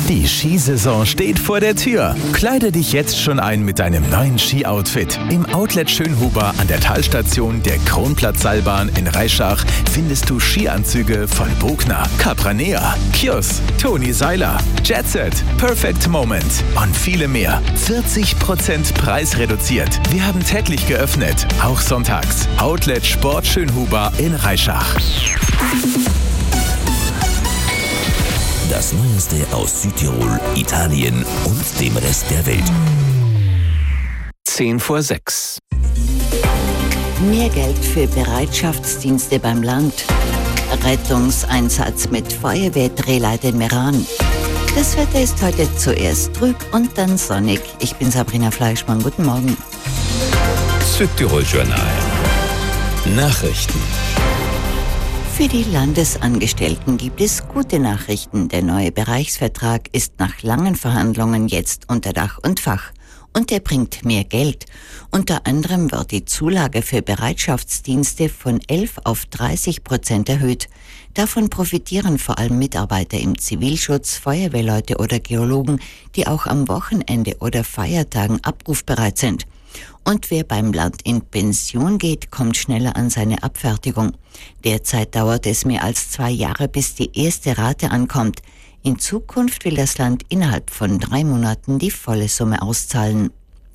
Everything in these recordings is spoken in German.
Die Skisaison steht vor der Tür. Kleide dich jetzt schon ein mit deinem neuen Ski-Outfit. Im Outlet Schönhuber an der Talstation der Kronplatz-Seilbahn in Reischach findest du Skianzüge von Bogner, Capranea, Kjos, Toni Seiler, Jetset, Perfect Moment und viele mehr. 40% preisreduziert. Wir haben täglich geöffnet, auch sonntags. Outlet Sport Schönhuber in Reischach. Das Neueste aus Südtirol, Italien und dem Rest der Welt. 5:10. Mehr Geld für Bereitschaftsdienste beim Land. Rettungseinsatz mit Feuerwehrdrehleiter in Meran. Das Wetter ist heute zuerst trüb und dann sonnig. Ich bin Sabrina Fleischmann. Guten Morgen. Südtirol Journal. Nachrichten. Für die Landesangestellten gibt es gute Nachrichten. Der neue Bereichsvertrag ist nach langen Verhandlungen jetzt unter Dach und Fach. Und er bringt mehr Geld. Unter anderem wird die Zulage für Bereitschaftsdienste von 11 auf 30% erhöht. Davon profitieren vor allem Mitarbeiter im Zivilschutz, Feuerwehrleute oder Geologen, die auch am Wochenende oder Feiertagen abrufbereit sind. Und wer beim Land in Pension geht, kommt schneller an seine Abfertigung. Derzeit dauert es mehr als 2 Jahre, bis die erste Rate ankommt. In Zukunft will das Land innerhalb von 3 Monaten die volle Summe auszahlen.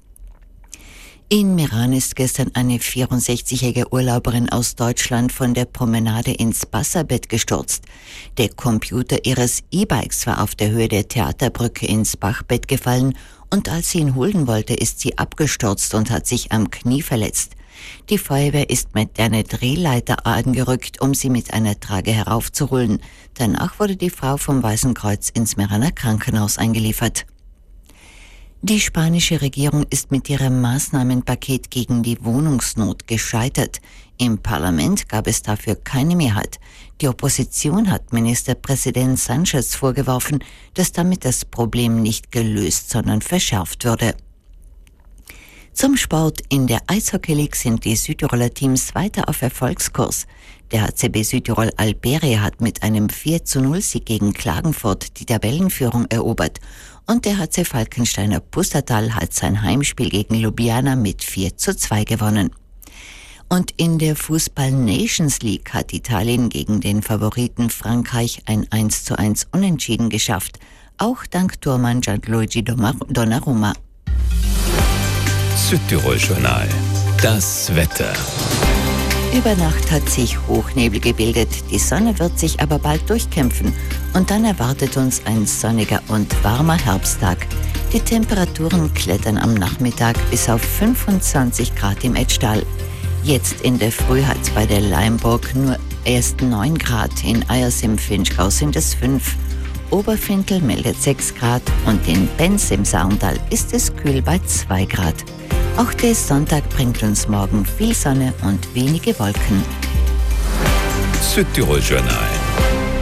In Meran ist gestern eine 64-jährige Urlauberin aus Deutschland von der Promenade ins Wasserbett gestürzt. Der Computer ihres E-Bikes war auf der Höhe der Theaterbrücke ins Bachbett gefallen und als sie ihn holen wollte, ist sie abgestürzt und hat sich am Knie verletzt. Die Feuerwehr ist mit einer Drehleiter angerückt, um sie mit einer Trage heraufzuholen. Danach wurde die Frau vom Weißen Kreuz ins Meraner Krankenhaus eingeliefert. Die spanische Regierung ist mit ihrem Maßnahmenpaket gegen die Wohnungsnot gescheitert. Im Parlament gab es dafür keine Mehrheit. Die Opposition hat Ministerpräsident Sánchez vorgeworfen, dass damit das Problem nicht gelöst, sondern verschärft würde. Zum Sport. In der Eishockey League sind die Südtiroler Teams weiter auf Erfolgskurs. Der HCB Südtirol Alberia hat mit einem 4:0 Sieg gegen Klagenfurt die Tabellenführung erobert. Und der HC Falkensteiner Pustertal hat sein Heimspiel gegen Ljubljana mit 4:2 gewonnen. Und in der Fußball Nations League hat Italien gegen den Favoriten Frankreich ein 1:1 Unentschieden geschafft. Auch dank Tormann Gianluigi Donnarumma. Südtirol Journal. Das Wetter. Über Nacht hat sich Hochnebel gebildet. Die Sonne wird sich aber bald durchkämpfen. Und dann erwartet uns ein sonniger und warmer Herbsttag. Die Temperaturen klettern am Nachmittag bis auf 25 Grad im Etschtal. Jetzt in der Früh hat es bei der Leimburg nur erst 9 Grad. In Eyers im Finchgau sind es 5. Oberfintel meldet 6 Grad und in Benz im Saarntal ist es kühl bei 2 Grad. Auch der Sonntag bringt uns morgen viel Sonne und wenige Wolken. Südtirol Journal.